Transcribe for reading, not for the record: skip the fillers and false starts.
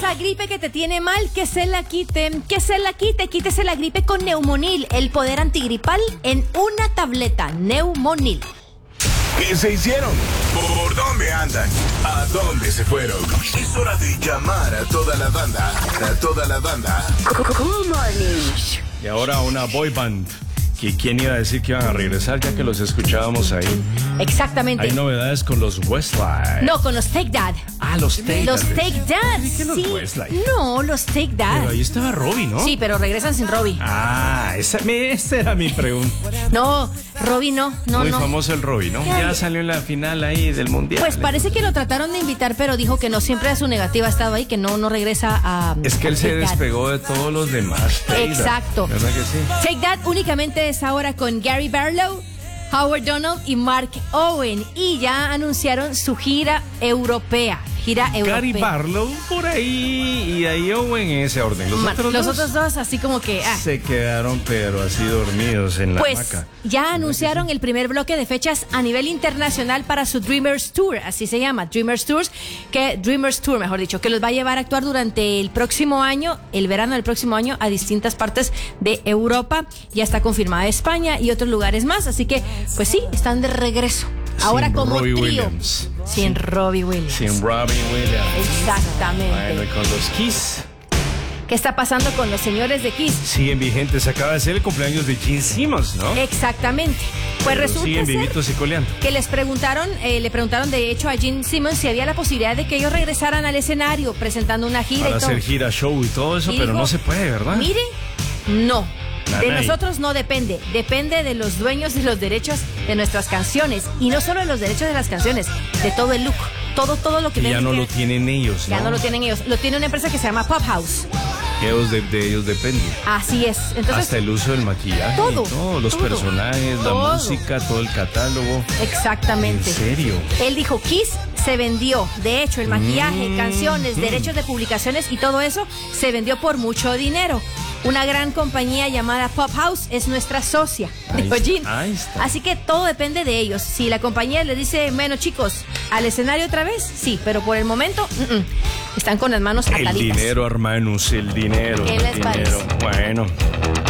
esa gripe que te tiene mal, que se la quite, quítese la gripe con Neumonil, el poder antigripal en una tableta. Neumonil. ¿Qué se hicieron? ¿Por dónde andan? ¿A dónde se fueron? Es hora de llamar a toda la banda. A toda la banda. Cool Morning. Y ahora una boy band. ¿Quién iba a decir que iban a regresar ya que los escuchábamos ahí? Exactamente. Hay novedades con los Westlife. No, con los Take That. Ah, los Take That. Los Take That, ¿Qué los sí. Westlife? No, los Take That. Pero ahí estaba Robbie, ¿no? Sí, pero regresan sin Robbie. Ah, esa era mi pregunta. No, Robbie no. Muy famoso el Robbie, ¿no? Ya salió en la final ahí del Mundial. Pues parece que lo trataron de invitar, pero dijo que no, siempre a su negativa ha estado ahí, que no regresa a... Es que él se despegó de todos los demás. Exacto. ¿Verdad que sí? Take That únicamente es ahora con Gary Barlow, Howard Donald y Mark Owen. Y ya anunciaron su gira europea. Gary Barlow por ahí y ahí Owen en ese orden. Los otros dos así como que... se quedaron pero así dormidos en la hamaca. Ya anunciaron el primer bloque de fechas a nivel internacional para su Dreamers Tour, así se llama, Dreamers Tour, que los va a llevar a actuar durante el próximo año, el verano del próximo año, a distintas partes de Europa. Ya está confirmada España y otros lugares más, así que pues sí, están de regreso. Ahora como Robbie trío. Williams. Sin Robbie Williams. Sin Robbie Williams. Exactamente. Bueno, y con los Kiss. ¿Qué está pasando con los señores de Kiss? Siguen vigentes. Acaba de ser el cumpleaños de Gene Simmons, ¿no? Exactamente. Pues resulta siguen ser vivitos y coleando. que le preguntaron de hecho a Gene Simmons si había la posibilidad de que ellos regresaran al escenario presentando una gira Para y todo. hacer gira, show y todo eso, Y pero dijo, no se puede, ¿verdad? Mire, no. De Nanay. nosotros no depende. Depende de los dueños de los derechos de nuestras canciones. Y no solo de los derechos de las canciones, de todo el look. Todo lo que Y ya tienen no que- lo tienen ellos, Ya ¿no? no lo tienen ellos. Lo tiene una empresa que se llama Pop House. De ellos depende. Así es. Entonces, Hasta el uso del maquillaje. Todo, los todo. personajes, Todo. la música, todo el catálogo. exactamente. ¿En serio? Él dijo, Kiss se vendió. De hecho, el maquillaje, canciones, derechos de publicaciones y todo eso se vendió por mucho dinero. Una gran compañía llamada Pop House es nuestra socia, dijo Gene. Ahí está. Así que todo depende de ellos. Si la compañía les dice, bueno chicos, al escenario otra vez, sí, pero por el momento, están con las manos El ataditas. dinero, hermanos, el dinero. ¿Qué el les dinero. parece? Bueno.